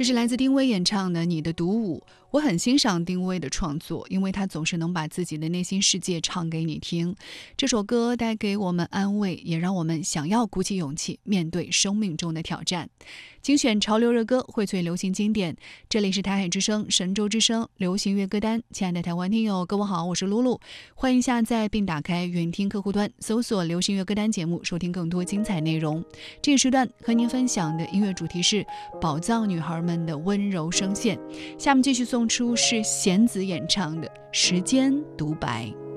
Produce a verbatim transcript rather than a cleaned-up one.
这是来自丁薇演唱的《你的独舞》。我很欣赏丁薇的创作，因为她总是能把自己的内心世界唱给你听。这首歌带给我们安慰，也让我们想要鼓起勇气面对生命中的挑战。精选潮流热歌，荟萃流行经典，这里是台海之声、神州之声流行乐歌单。亲爱的台湾听友，各位好，我是露露，欢迎下载并打开云听客户端，搜索流行乐歌单节目，收听更多精彩内容。这一时段和您分享的音乐主题是宝藏女孩们的温柔声线。下面继续送出是弦子演唱的《时间独白》。